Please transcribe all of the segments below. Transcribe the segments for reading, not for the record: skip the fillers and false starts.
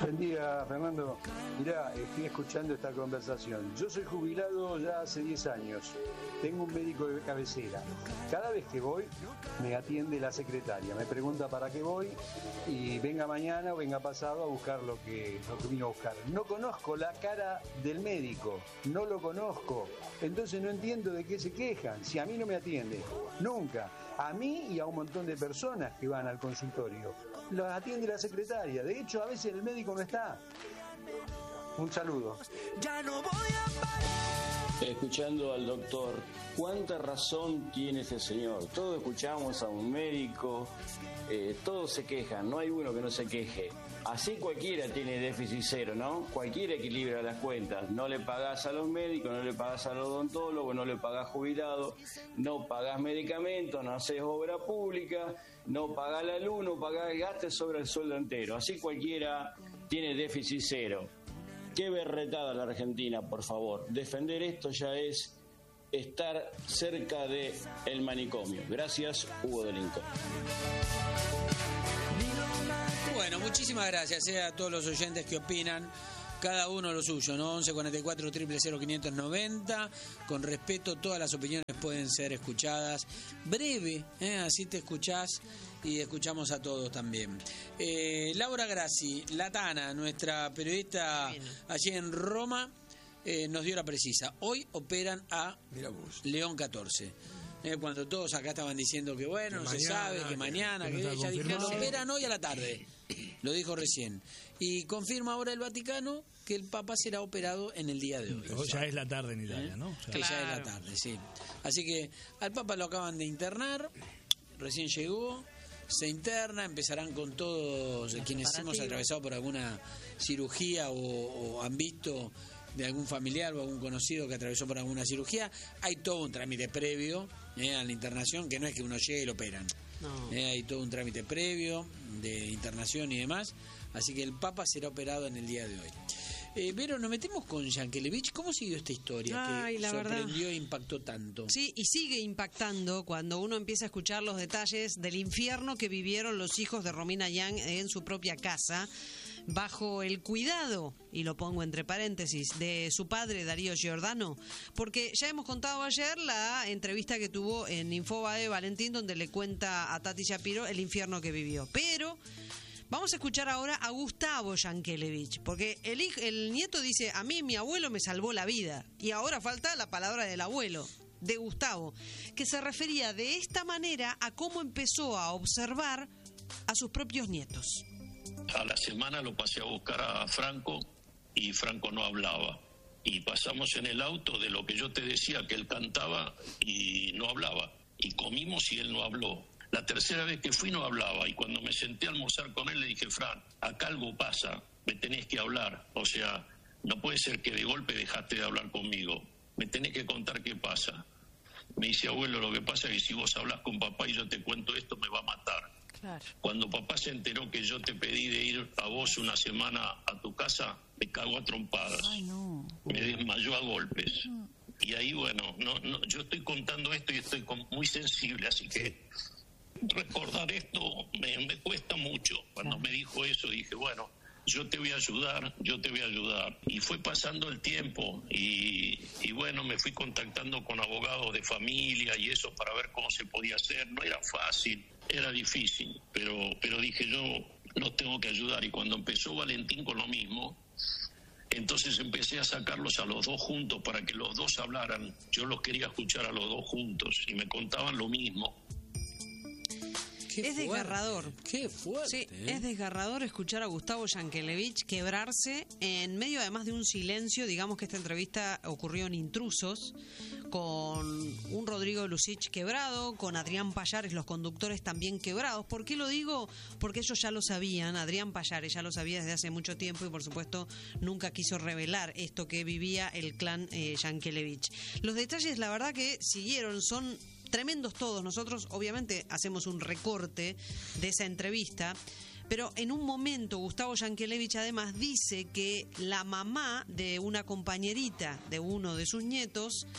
Buen día, Fernando. Mirá, estoy escuchando esta conversación. Yo soy jubilado ya hace 10 años. Tengo un médico de cabecera. Cada vez que voy, me atiende la secretaria. Me pregunta para qué voy y venga mañana o venga pasado a buscar lo que vino a buscar. No conozco la cara del médico, no lo conozco. Entonces no entiendo de qué se quejan. Si a mí no me atiende, nunca. A mí y a un montón de personas que van al consultorio. Los atiende la secretaria. De hecho, a veces el médico no está. Un saludo. Ya no voy a parar. Escuchando al doctor, ¿cuánta razón tiene ese señor? Todos escuchamos a un médico, todos se quejan, no hay uno que no se queje. Así cualquiera tiene déficit cero, ¿no? Cualquiera equilibra las cuentas. No le pagás a los médicos, no le pagás al odontólogo, no le pagás jubilado, no pagás medicamentos, no haces obra pública, no pagás la luz, no pagás gastos sobre el sueldo entero. Así cualquiera tiene déficit cero. Qué berretada la Argentina, por favor. Defender esto ya es estar cerca de el manicomio. Gracias, Hugo del Inca. Bueno, muchísimas gracias a todos los oyentes que opinan, cada uno lo suyo, ¿no? 1144 000 590. Con respeto, todas las opiniones pueden ser escuchadas. Breve, así te escuchás y escuchamos a todos también. Laura Grassi, la Tana, nuestra periodista allí en Roma, nos dio la precisa. Hoy operan a León 14. Cuando todos acá estaban diciendo que bueno, que no mañana, se sabe, que mañana, que ella dijo, lo operan hoy a la tarde. Lo dijo recién. Y confirma ahora el Vaticano que el Papa será operado en el día de hoy. Ya es la tarde en Italia, ¿no? Que ya es la tarde, sí. Así que al Papa lo acaban de internar, recién llegó, se interna, empezarán con todos quienes hemos atravesado por alguna cirugía o han visto de algún familiar o algún conocido que atravesó por alguna cirugía. Hay todo un trámite previo a la internación, que no es que uno llegue y lo operan. No. Hay todo un trámite previo de internación y demás. Así que el Papa será operado en el día de hoy. Vero, nos metemos con Yankelevich. ¿Cómo siguió esta historia que sorprendió e impactó tanto? Sí, y sigue impactando cuando uno empieza a escuchar los detalles del infierno que vivieron los hijos de Romina Yan en su propia casa, bajo el cuidado, y lo pongo entre paréntesis, de su padre Darío Giordano, porque ya hemos contado ayer la entrevista que tuvo en Infobae Valentín, donde le cuenta a Tati Shapiro el infierno que vivió. Pero vamos a escuchar ahora a Gustavo Yankelevich, porque el nieto dice, a mí mi abuelo me salvó la vida, y ahora falta la palabra del abuelo, de Gustavo, que se refería de esta manera a cómo empezó a observar a sus propios nietos. A la semana lo pasé a buscar a Franco y Franco no hablaba. Y pasamos en el auto de lo que yo te decía, que él cantaba y no hablaba. Y comimos y él no habló. La tercera vez que fui no hablaba. Y cuando me senté a almorzar con él le dije, Fran, acá algo pasa, me tenés que hablar. O sea, no puede ser que de golpe dejaste de hablar conmigo. Me tenés que contar qué pasa. Me dice, abuelo, lo que pasa es que si vos hablas con papá y yo te cuento esto, me va a matar. Claro. Cuando papá se enteró que yo te pedí de ir a vos una semana a tu casa, me cagó a trompadas. Ay, no. Me desmayó a golpes. Y ahí, bueno, no, yo estoy contando esto y estoy muy sensible, así que recordar esto me cuesta mucho. Cuando me dijo eso dije, bueno, yo te voy a ayudar. Y fue pasando el tiempo y bueno, me fui contactando con abogados de familia y eso para ver cómo se podía hacer. No era fácil, era difícil, pero dije yo los tengo que ayudar. Y cuando empezó Valentín con lo mismo, entonces empecé a sacarlos a los dos juntos para que los dos hablaran. Yo los quería escuchar a los dos juntos y me contaban lo mismo. Es desgarrador. Qué fuerte. Sí, es desgarrador escuchar a Gustavo Yankelevich quebrarse en medio además de un silencio. Digamos que esta entrevista ocurrió en Intrusos, con un Rodrigo Lucich quebrado, con Adrián Payares, los conductores también quebrados. ¿Por qué lo digo? Porque ellos ya lo sabían, Adrián Payares ya lo sabía desde hace mucho tiempo y por supuesto nunca quiso revelar esto que vivía el clan Yankelevich. Los detalles, la verdad que siguieron, son tremendos todos. Nosotros obviamente hacemos un recorte de esa entrevista, pero en un momento Gustavo Yankelevich además dice que la mamá de una compañerita de uno de sus nietos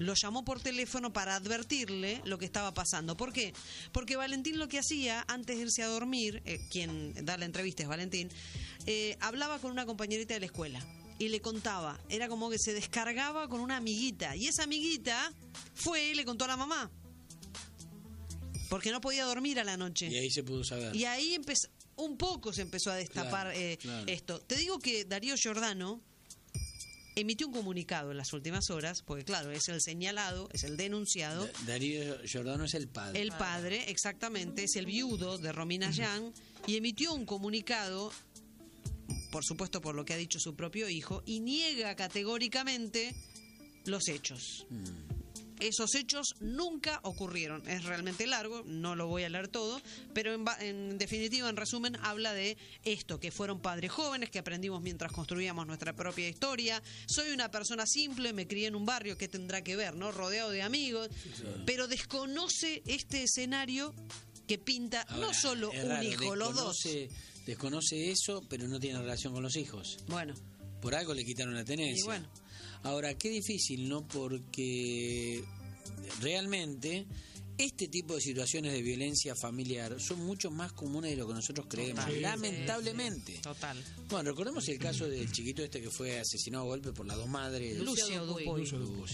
lo llamó por teléfono para advertirle lo que estaba pasando. ¿Por qué? Porque Valentín lo que hacía antes de irse a dormir, quien da la entrevista es Valentín, hablaba con una compañerita de la escuela y le contaba, era como que se descargaba con una amiguita, y esa amiguita fue y le contó a la mamá, porque no podía dormir a la noche. Y ahí se pudo saber. Y ahí un poco se empezó a destapar claro. esto. Te digo que Darío Giordano emitió un comunicado en las últimas horas, porque claro, es el señalado, es el denunciado. Darío Giordano es el padre. El padre, exactamente, es el viudo de Romina Yan, y emitió un comunicado, por supuesto por lo que ha dicho su propio hijo, y niega categóricamente los hechos. Esos hechos nunca ocurrieron. Es realmente largo, no lo voy a leer todo, pero en definitiva, en resumen, habla de esto, que fueron padres jóvenes, que aprendimos mientras construíamos nuestra propia historia. Soy una persona simple, me crié en un barrio, ¿qué tendrá que ver, no? Rodeado de amigos, pero desconoce este escenario que pinta ahora, no solo un hijo, los dos. Desconoce eso, pero no tiene relación con los hijos. Bueno. Por algo le quitaron la tenencia. Y bueno. Ahora, qué difícil, ¿no? Porque realmente este tipo de situaciones de violencia familiar son mucho más comunes de lo que nosotros creemos. Total, lamentablemente. Sí. Total. Bueno, recordemos el caso del chiquito este que fue asesinado a golpe por las dos madres. Lucio Dupuy.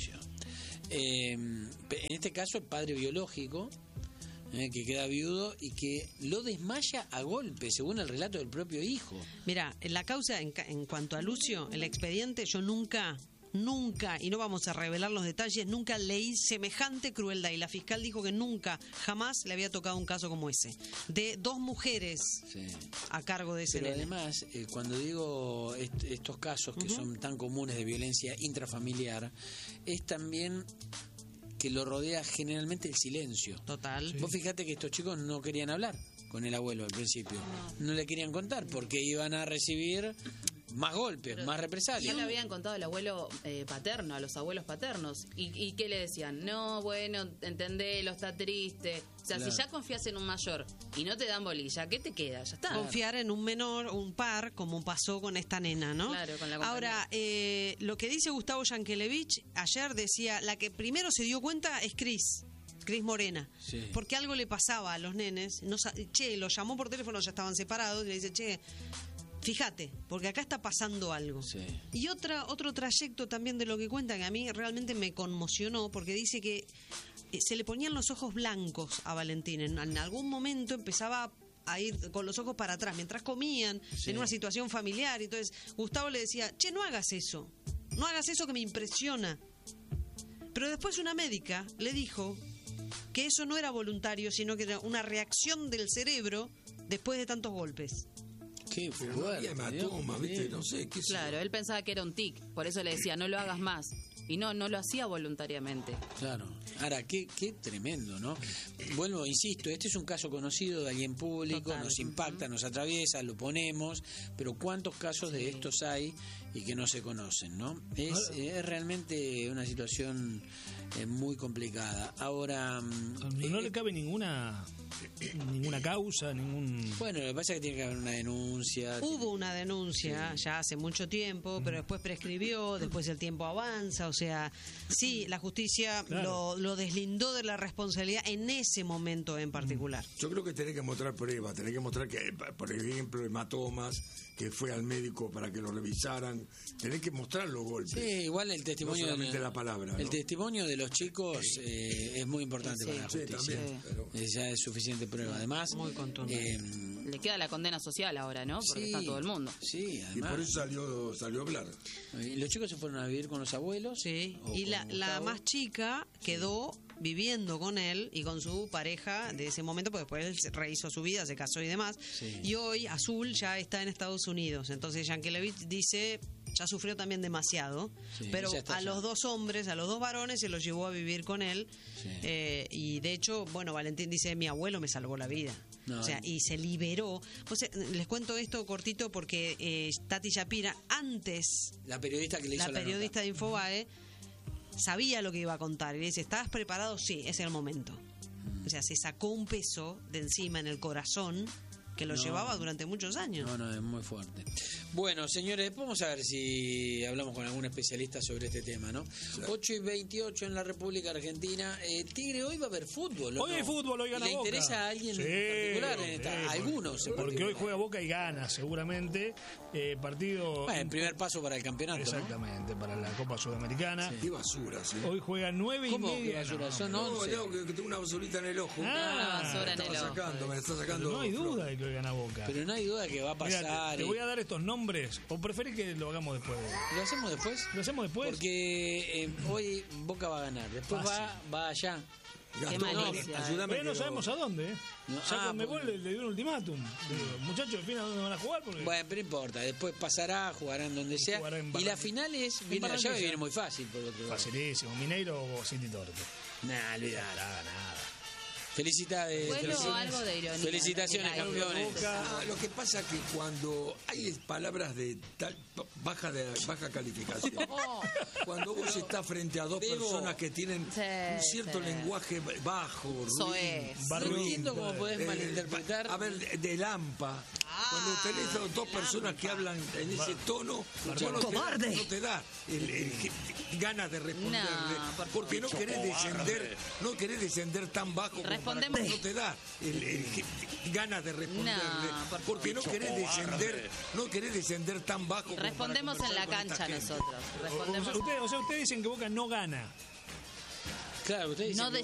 En este caso, el padre biológico, que queda viudo y que lo desmaya a golpe, según el relato del propio hijo. Mira, la causa, en cuanto a Lucio, el expediente, yo nunca, y no vamos a revelar los detalles, nunca leí semejante crueldad, y la fiscal dijo que nunca, jamás le había tocado un caso como ese, de dos mujeres a cargo de ese Pero nene. además, cuando digo estos casos que son tan comunes de violencia intrafamiliar, es también que lo rodea generalmente el silencio. Total. Vos fíjate que estos chicos no querían hablar con el abuelo al principio, no le querían contar porque iban a recibir más golpes, pero más represalias. Ya le habían contado al abuelo paterno, a los abuelos paternos. ¿Y qué le decían? No, bueno, entendelo, está triste. O sea, claro, si ya confías en un mayor y no te dan bolilla, ¿qué te queda? Ya está. Confiar en un menor, un par, como pasó con esta nena, ¿no? Claro, con la compañía. Ahora, lo que dice Gustavo Yankelevich, ayer decía, la que primero se dio cuenta es Cris Morena, porque algo le pasaba a los nenes. Lo llamó por teléfono, ya estaban separados, y le dice, fíjate, porque acá está pasando algo. Y otro trayecto también de lo que cuentan, que a mí realmente me conmocionó, porque dice que se le ponían los ojos blancos a Valentín. En algún momento empezaba a ir con los ojos para atrás mientras comían, en una situación familiar. Entonces Gustavo le decía, no hagas eso que me impresiona. Pero después una médica le dijo que eso no era voluntario, sino que era una reacción del cerebro después de tantos golpes. Qué fuerte, ¿viste? No sé, ¿qué claro, él pensaba que era un tic, por eso le decía, no lo hagas más. Y no lo hacía voluntariamente. Claro. Ahora, qué tremendo, ¿no? Vuelvo, insisto, este es un caso conocido de alguien público, nos impacta, nos atraviesa, lo ponemos, pero ¿cuántos casos de estos hay y que no se conocen, ¿no? Es realmente una situación muy complicada. Ahora... no le cabe ninguna causa, Bueno, lo que pasa es que tiene que haber una denuncia. Hubo una denuncia ya hace mucho tiempo, pero después prescribió, después el tiempo avanza, o sea, sí, la justicia lo deslindó de la responsabilidad en ese momento en particular. Yo creo que tenés que mostrar pruebas, tenés que mostrar que, por ejemplo, hematomas, que fue al médico para que lo revisaran, tenés que mostrar los golpes. Sí, igual el testimonio, no solamente la palabra, el testimonio de los chicos es muy importante para la justicia. También, pero... ya es suficiente prueba. Además, muy contundente. Le queda la condena social ahora, ¿no? Porque está todo el mundo. Sí, además. Y por eso salió a hablar. Y los chicos se fueron a vivir con los abuelos. Sí, y la más chica quedó viviendo con él y con su pareja de ese momento, porque después él rehizo su vida, se casó y demás. Y hoy Azul ya está en Estados Unidos. Entonces Yankelevich dice, ya sufrió también demasiado, pero a los dos hombres, a los dos varones se los llevó a vivir con él. Y de hecho, bueno, Valentín dice, mi abuelo me salvó la vida. Y se liberó. Pues, les cuento esto cortito porque Tati Shapira, antes, la periodista que le hizo la periodista de Infobae, sabía lo que iba a contar y le dice, ¿estabas preparado? Sí, es el momento. O sea, se sacó un peso de encima en el corazón que lo llevaba durante muchos años. No, es muy fuerte. Bueno, señores, vamos a ver si hablamos con algún especialista sobre este tema, ¿no? Sí. 8:28 en la República Argentina. Tigre, hoy va a haber fútbol, ¿no? Hoy hay fútbol, hoy gana Boca. Boca. ¿Le interesa a alguien en particular? A algunos. Porque hoy juega Boca y gana, seguramente. Partido... Bueno, el primer paso para el campeonato, exactamente, ¿no? Para la Copa Sudamericana. Sí. Qué basura, sí. Hoy juega 9:30. ¿Cómo qué basura? Son 11. No, que tengo una basurita en el ojo. Una basura en el ojo. Me está sacando. Pero no hay duda de que hoy gana Boca. Pero no hay duda de que va a pasar. Mira, te voy a dar estos nombres, o preferís que lo hagamos después. ¿Lo hacemos después? Lo hacemos después. Porque hoy Boca va a ganar. Después va allá. Qué malicia. Ayúdame. Pero no sabemos a dónde, ¿eh? No, ya con Mebol le dio un ultimátum. Muchachos, al final, ¿a dónde van a jugar? Porque... Bueno, pero no importa. Después pasará, jugarán donde sea. Y la final es. La llave viene muy fácil por otro lado. Facilísimo. Mineiro o City Torque. Nah, olvidar. Nada. Algo de ironía. Felicitaciones, campeones. Lo que pasa es que cuando hay palabras de tal baja calificación, cuando vos estás frente a dos personas que tienen un cierto lenguaje bajo, no entiendo cómo podés malinterpretar. A ver, de Lampa, cuando tenés dos personas que hablan en ese tono, no te da ganas de responderle, porque no querés descender tan bajo como respondemos. No te da ganas de responderle, porque no querés descender tan bajo. Respondemos en la cancha nosotros. Ustedes dicen que Boca no gana. Claro, ustedes dicen no que